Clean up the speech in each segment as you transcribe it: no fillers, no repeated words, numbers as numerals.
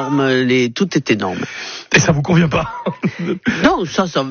énorme, tout est énorme. Et ça vous convient pas? Non,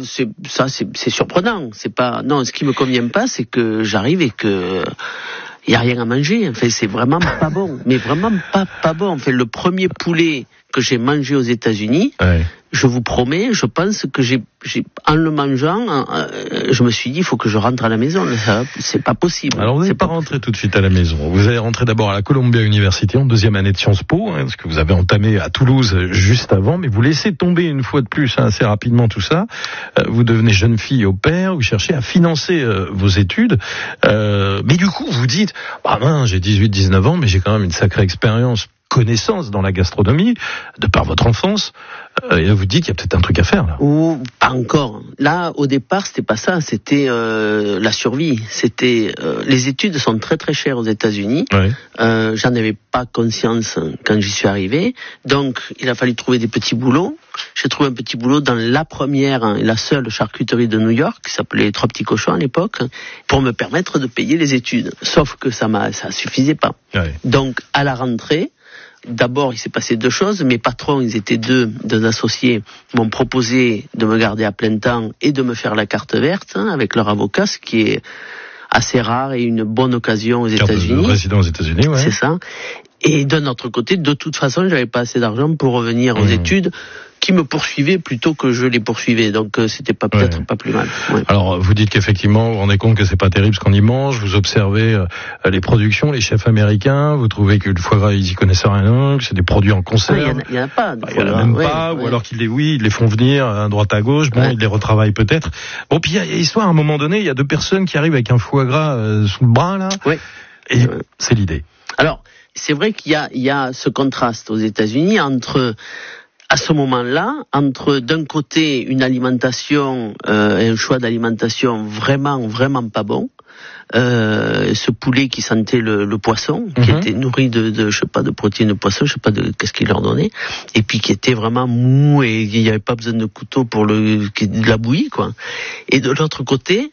c'est surprenant. C'est pas, non, ce qui me convient pas, c'est que j'arrive et que y a rien à manger. Enfin, c'est vraiment pas bon. Mais vraiment pas bon. Enfin, le premier poulet que j'ai mangé aux États-Unis, ouais. Je vous promets, je pense que en le mangeant, je me suis dit, il faut que je rentre à la maison. C'est pas possible. Alors, vous n'êtes pas rentré tout de suite à la maison. Vous allez rentrer d'abord à la Columbia University en deuxième année de Sciences Po, parce que vous avez entamé à Toulouse juste avant, mais vous laissez tomber une fois de plus assez rapidement tout ça. Vous devenez jeune fille au pair, vous cherchez à financer vos études. Mais du coup, vous dites, j'ai 18-19 ans, mais j'ai quand même une sacrée expérience, connaissance dans la gastronomie, de par votre enfance, et là vous dites qu'il y a peut-être un truc à faire là. Ou pas encore. Là, au départ, c'était pas ça, c'était la survie. C'était les études sont très très chères aux États-Unis. Ouais. J'en avais pas conscience quand j'y suis arrivé, donc il a fallu trouver des petits boulots. J'ai trouvé un petit boulot dans la première et la seule charcuterie de New York, qui s'appelait Les Trois Petits Cochons à l'époque, pour me permettre de payer les études. Sauf que ça suffisait pas. Ouais. Donc à la rentrée, d'abord, il s'est passé deux choses. Mes patrons, ils étaient deux associés, m'ont proposé de me garder à plein temps et de me faire la carte verte avec leur avocat, ce qui est assez rare et une bonne occasion aux États-Unis. Résident aux États-Unis, ouais. C'est ça. Et d'un autre côté, de toute façon, j'avais pas assez d'argent pour revenir aux études, qui me poursuivaient plutôt que je les poursuivais. Donc c'était peut-être pas plus mal. Ouais. Alors vous dites qu'effectivement, vous vous rendez compte que c'est pas terrible ce qu'on y mange. Vous observez les productions, les chefs américains. Vous trouvez que le foie gras, ils y connaissent rien, que c'est des produits en conserve. Il y en a pas. Il y en a même pas. Ou alors qu'ils les font venir à droite à gauche. Bon, ils les retravaillent peut-être. Bon, puis il y a histoire à un moment donné, il y a deux personnes qui arrivent avec un foie gras sous le bras là. Oui. Et c'est l'idée. Alors c'est vrai qu'il y a ce contraste aux États-Unis à ce moment-là, entre d'un côté une alimentation, un choix d'alimentation vraiment pas bon, ce poulet qui sentait le poisson, qui était nourri de je sais pas, de protéines de poisson, je sais pas qu'est-ce qu'il leur donnait, et puis qui était vraiment mou et il n'y avait pas besoin de couteau pour de la bouillie, quoi. Et de l'autre côté,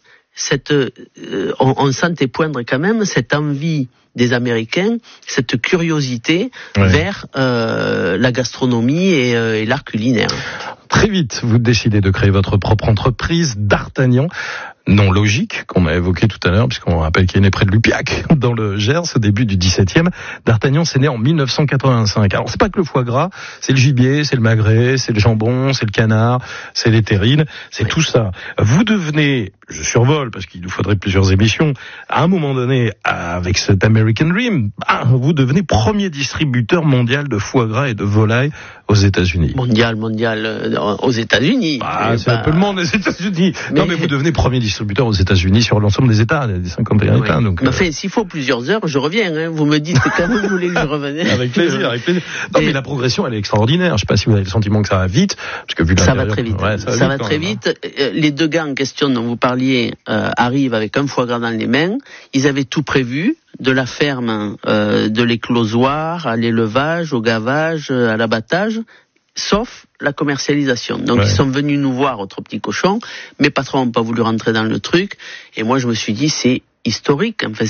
on sentait poindre quand même cette envie des Américains, cette curiosité vers la gastronomie et l'art culinaire. Très vite, vous décidez de créer votre propre entreprise, D'Artagnan. Non logique, qu'on a évoqué tout à l'heure, puisqu'on rappelle qu'il est né près de Lupiac, dans le Gers, au début du XVIIe. D'Artagnan, c'est né en 1985. Alors, c'est pas que le foie gras, c'est le gibier, c'est le magret, c'est le jambon, c'est le canard, c'est les terrines, c'est tout ça. Vous devenez, je survole, parce qu'il nous faudrait plusieurs émissions, à un moment donné, avec cet American Dream, vous devenez premier distributeur mondial de foie gras et de volaille aux États-Unis. Mondial, aux États-Unis. C'est un peu le monde, les États-Unis. Non, mais vous devenez premier distributeur aux États-Unis sur l'ensemble des États, des 51 États. Donc, enfin, s'il faut plusieurs heures, je reviens. Hein. Vous me dites quand vous voulez que je revienne. Avec plaisir. Non, mais la progression, elle est extraordinaire. Je ne sais pas si vous avez le sentiment que ça va vite, parce que vu ça va très vite. Ça va très vite. Les deux gars en question dont vous parliez arrivent avec un foie gras dans les mains. Ils avaient tout prévu, de la ferme, de l'éclosoir, à l'élevage, au gavage, à l'abattage, sauf la commercialisation. Donc ils sont venus nous voir au Trois Petits Cochons. Mes patrons n'ont pas voulu rentrer dans le truc, et moi je me suis dit c'est historique. Enfin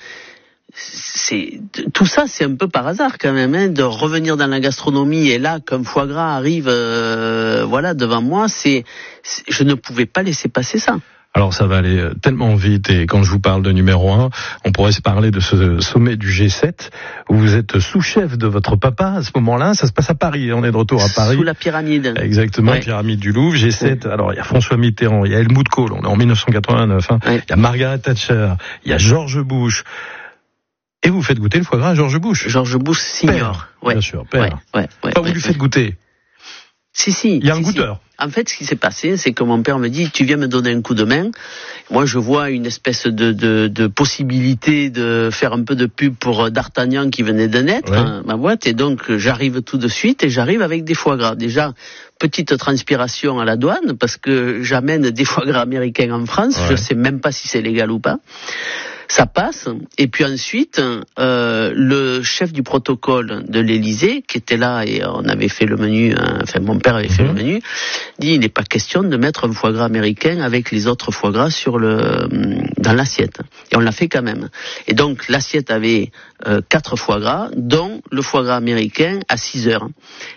tout ça, c'est un peu par hasard quand même, de revenir dans la gastronomie, et là qu'un foie gras arrive, devant moi, je ne pouvais pas laisser passer ça. Alors ça va aller tellement vite, et quand je vous parle de numéro 1, on pourrait se parler de ce sommet du G7, où vous êtes sous-chef de votre papa à ce moment-là. Ça se passe à Paris, on est de retour à Paris. Sous la pyramide. Exactement, pyramide du Louvre, G7. Alors il y a François Mitterrand, il y a Helmut Kohl, on est en 1989, il y a Margaret Thatcher, il y a George Bush. Et vous faites goûter le foie gras à George Bush. George Bush senior. Bien sûr, père. Vous lui faites goûter. Si. Il y a un goûteur. En fait, ce qui s'est passé, c'est que mon père me dit, tu viens me donner un coup de main. Moi, je vois une espèce de possibilité de faire un peu de pub pour D'Artagnan qui venait de naître, ma boîte. Et donc, j'arrive tout de suite, et j'arrive avec des foie gras. Déjà, petite transpiration à la douane, parce que j'amène des foie gras américains en France. Je sais même pas si c'est légal ou pas. Ça passe, et puis ensuite, le chef du protocole de l'Élysée, qui était là, et on avait fait le menu, mon père avait fait le menu, dit, il n'est pas question de mettre un foie gras américain avec les autres foie gras dans l'assiette. Et on l'a fait quand même. Et donc, l'assiette avait 4 foie gras, dont le foie gras américain à 6 heures.